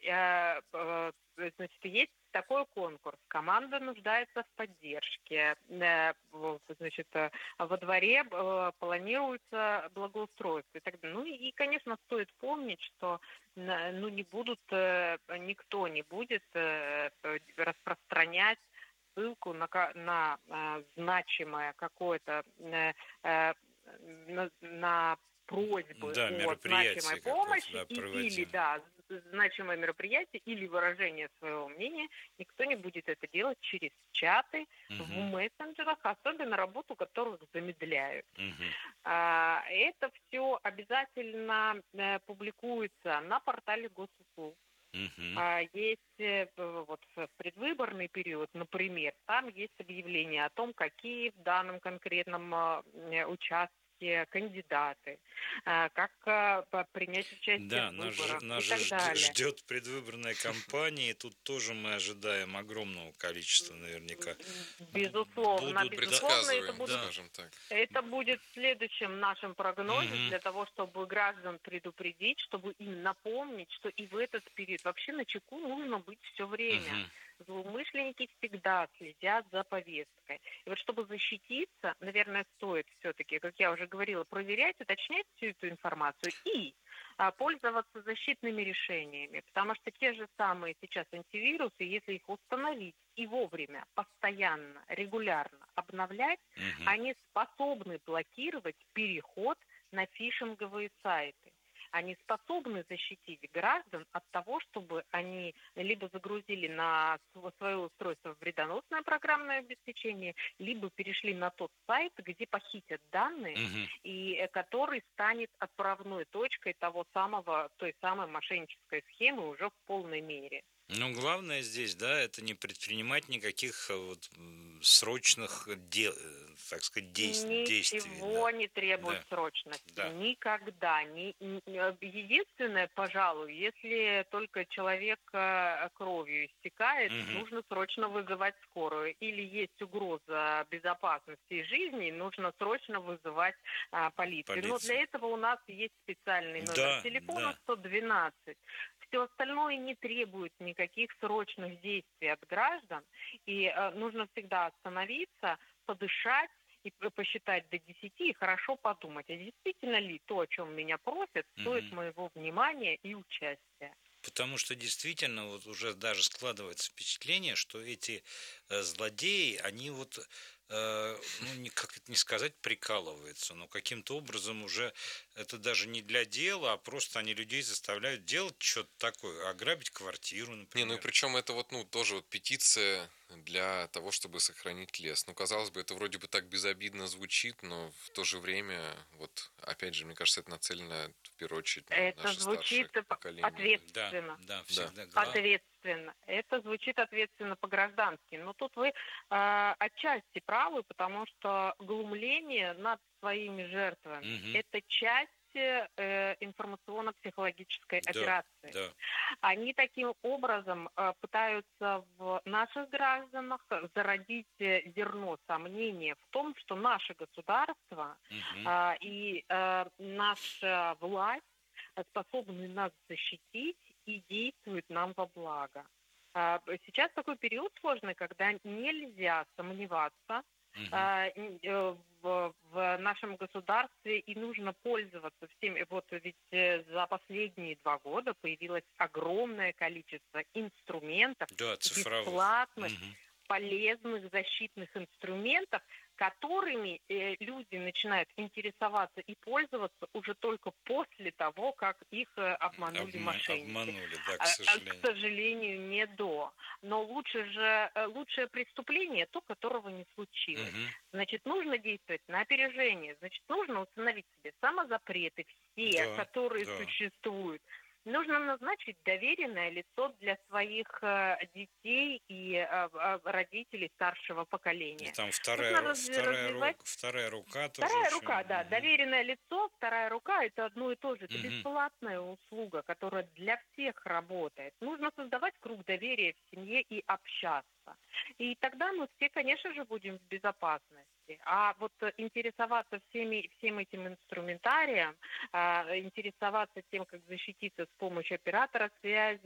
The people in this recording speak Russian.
значит, есть такой конкурс. Команда нуждается в поддержке. Значит, во дворе планируется благоустройство и так далее. Ну и, конечно, стоит помнить, что ну, никто не будет распространять ссылку на значимое какое-то э, на просьбы Да, о значимой мероприятие какое-то, помощи да, или, проводимое. да, значимое мероприятие или выражение своего мнения. Никто не будет это делать через чаты в Мгм. мессенджерах, особенно работу которых замедляют. Мгм. Это все обязательно публикуется на портале госуслуг. Мгм. Есть вот в предвыборный период, например, там есть объявление о том, какие в данном конкретном участке кандидаты, как принять участие Да, в выборах и так далее. ждет предвыборная кампания, и тут тоже мы ожидаем огромного количества наверняка. Безусловно, Будут, да, безусловно, это Предсказуемо, будут. да. скажем так. Это будет в следующем нашем прогнозе Мгм. для того, чтобы граждан предупредить, чтобы им напомнить, что и в этот период вообще начеку нужно быть все время. Мгм. Злоумышленники всегда следят за повесткой. И вот чтобы защититься, наверное, стоит все-таки, как я уже говорила, проверять, уточнять всю эту информацию и пользоваться защитными решениями, потому что те же самые сейчас антивирусы, если их установить и вовремя, постоянно, регулярно обновлять, Мгм. они способны блокировать переход на фишинговые сайты. Они способны защитить граждан от того, чтобы они либо загрузили на свое устройство вредоносное программное обеспечение, либо перешли на тот сайт, где похитят данные, Мгм. и который станет отправной точкой той самой мошеннической схемы уже в полной мере. Ну, главное здесь, да, это не предпринимать никаких срочных дел, так сказать, действий, Ничего да, не требует да, срочности. да. Никогда. Единственное, пожалуй, если только человек кровью истекает, Мгм. нужно срочно вызывать скорую. Или есть угроза безопасности и жизни, нужно срочно вызывать полицию. Но Полиция. для этого у нас есть специальный номер Да, телефона да. 112. Все остальное не требует никаких срочных действий от граждан. И нужно всегда остановиться, подышать и посчитать до 10 и хорошо подумать, а действительно ли то, о чем меня просят, стоит Мгм. моего внимания и участия. Потому что действительно вот уже даже складывается впечатление, что эти злодеи, они вот, ну, как это не сказать, прикалываются, но каким-то образом уже это даже не для дела, а просто они людей заставляют делать что-то такое, ограбить квартиру, Не, ну и например. причем это вот, ну, тоже вот петиция для того, чтобы сохранить лес. Ну, казалось бы, это вроде бы так безобидно звучит, но в то же время, вот, опять же, мне кажется, это нацелено в первую очередь на Это наше старшее звучит поколение. Да, ответственно. да, Да. всегда главное. Ответственно. Это звучит ответственно по-граждански. Но тут вы отчасти правы, потому что глумление над своими жертвами– это часть информационно-психологической Да, операции. да. Они таким образом пытаются в наших гражданах зародить зерно сомнения в том, что наше государство Мгм. и наша власть способны нас защитить и действуют нам во благо. Сейчас такой период сложный, когда нельзя сомневаться Мгм. в нашем государстве, и нужно пользоваться всеми. Вот ведь за последние 2 года появилось огромное количество инструментов, Да, цифровых. бесплатных, Мгм. полезных защитных инструментов, которыми люди начинают интересоваться и пользоваться уже только после того, как их обманули мошенники. Обманули, да, к К сожалению. сожалению, не до. Но лучшее преступление то, которого не случилось. Мгм. Значит, нужно действовать на опережение. Значит, нужно установить себе самозапреты, все, Да, которые да. существуют. Нужно назначить доверенное лицо для своих детей и родителей старшего И поколения. там Нужно развивать. вторая рука тоже Вторая очень. рука, да, Мгм. доверенное лицо, вторая рука– это одно и то же. Это Мгм. бесплатная услуга, которая для всех работает. Нужно создавать круг доверия в семье и общаться. И тогда мы все, конечно же, будем в безопасности. А вот интересоваться всем этим инструментарием, интересоваться тем, как защититься с помощью оператора связи,